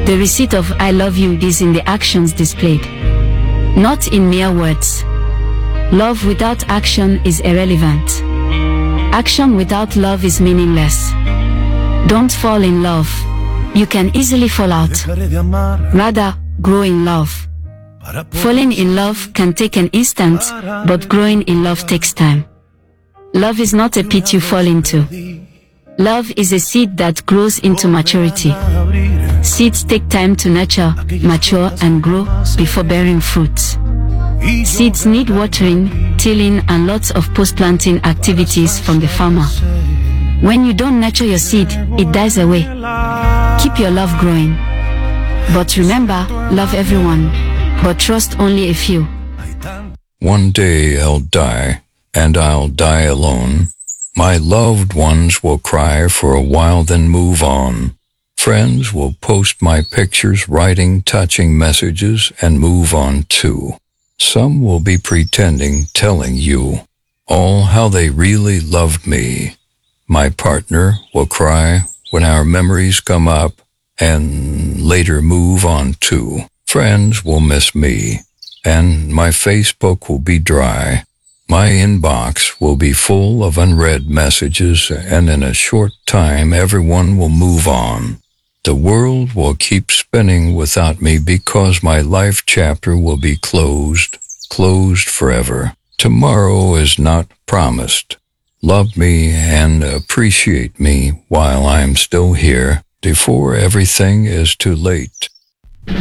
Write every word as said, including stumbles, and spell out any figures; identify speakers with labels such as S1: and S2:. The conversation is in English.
S1: The receipt of I love you is in the actions displayed, not in mere words. Love without action is irrelevant. Action without love is meaningless. Don't fall in love. You can easily fall out. Rather, grow in love. Falling in love can take an instant, but growing in love takes time. Love is not a pit you fall into. Love is a seed that grows into maturity. Seeds take time to nurture, mature, and grow before bearing fruits. Seeds need watering, tilling, and lots of post-planting activities from the farmer. When you don't nurture your seed, it dies away. Keep your love growing. But remember, love everyone, but trust only a few.
S2: One day I'll die, and I'll die alone. My loved ones will cry for a while, then move on. Friends will post my pictures, writing touching messages, and move on too. Some will be pretending, telling you all how they really loved me. My partner will cry when our memories come up, and later move on too. Friends will miss me, and my Facebook will be dry. My inbox will be full of unread messages, and in a short time everyone will move on. The world will keep spinning without me because my life chapter will be closed, closed forever. Tomorrow is not promised. Love me and appreciate me while I'm still here, before everything is too late.